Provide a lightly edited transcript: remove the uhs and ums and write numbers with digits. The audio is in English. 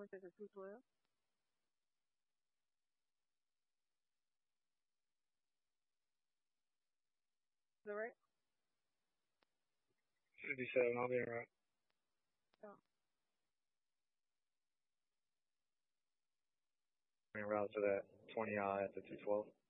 someone says a 212. Is that right? 57, I'll be en route. Oh. En route to that 20 at the 212.